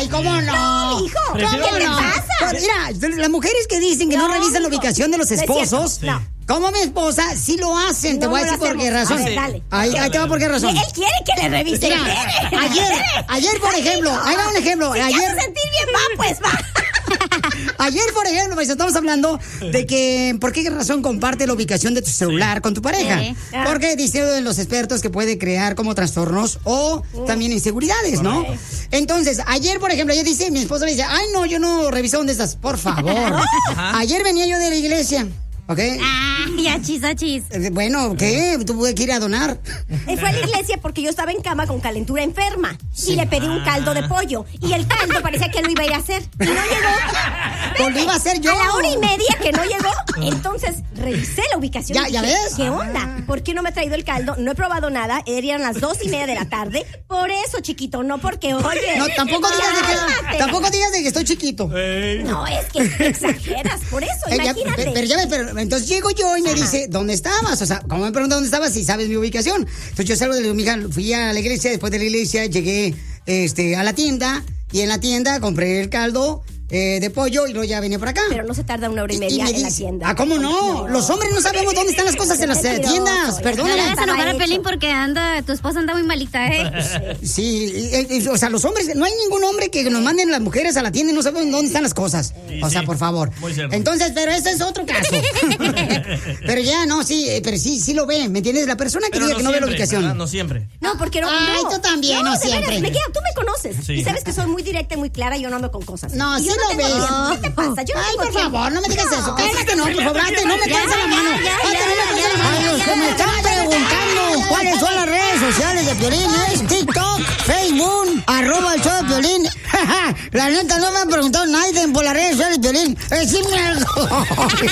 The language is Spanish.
¿cómo no? No, hijo, ¿qué te pasa? Pero mira, las mujeres que dicen que no revisan la ubicación de los esposos, como mi esposa, sí lo hacen. Te voy a decir por qué razón. A ver, dale. Ahí te va por qué razón. Él quiere que le revise. Mira, ayer, por ejemplo, ahí va un ejemplo. Si ayer quieres sentir bien, va, pues va. Ayer, por ejemplo, pues, estamos hablando de que por qué razón comparte la ubicación de tu celular con tu pareja. Porque dicen los expertos que puede crear como trastornos o también inseguridades, ¿no? Entonces, ayer, por ejemplo, ella dice, mi esposa le dice, ay, no, yo no reviso dónde estás, por favor. Ayer venía yo de la iglesia. ¿Ok? Achis. Bueno, ¿qué? Tuve que ir a donar. Fue a la iglesia porque yo estaba en cama con calentura enferma. Y le pedí un caldo de pollo. Y el caldo parecía que lo iba a ir a hacer. Y no llegó. Pues lo iba a hacer yo. A la 1:30 que no llegó. Entonces revisé la ubicación. ¿Ya ves? ¿Qué onda? ¿Por qué no me ha traído el caldo? No he probado nada. Eran las 2:30 de la tarde. Por eso, chiquito, no porque, oye. No, tampoco digas de que estoy chiquito. No, es que exageras. Por eso, imagínate. Pero entonces llego yo y me dice, ¿dónde estabas? O sea, como me pregunta dónde estabas, si sabes mi ubicación. Entonces yo salgo de mi hija, fui a la iglesia, después de la iglesia llegué a la tienda y en la tienda compré el caldo de pollo y luego ya venía por acá. Pero no se tarda 1:30 en la tienda. ¿Ah, cómo no? Los hombres no sabemos dónde están las cosas en las tiendas. Perdóname. No le hagas enojar a Pelín porque tu esposa anda muy malita, Sí, o sea, los hombres, no hay ningún hombre que nos manden las mujeres a la tienda y no saben dónde están las cosas. O sea, por favor. Muy cierto. Entonces, pero ese es otro caso. Pero ya, no, pero sí lo ve, ¿me entiendes? La persona que diga que no ve la ubicación. ¿Verdad? No siempre. No, porque no. Ay, tú también, no de siempre. veras, tú me conoces. Sí. Y sabes que soy muy directa y muy clara y yo no ando con cosas. No, y sí yo lo tengo ves. tiempo. ¿Qué te pasa? Yo no Ay, tengo por tiempo. favor, no me digas eso. Cállate, no, por favor, no me cansa la mano. Me están preguntando cuáles son las redes sociales de Piolín. Es TikTok, Facebook, @el show de Piolín. La neta, no me han preguntado nadie por las redes sociales de Piolín. Decime algo.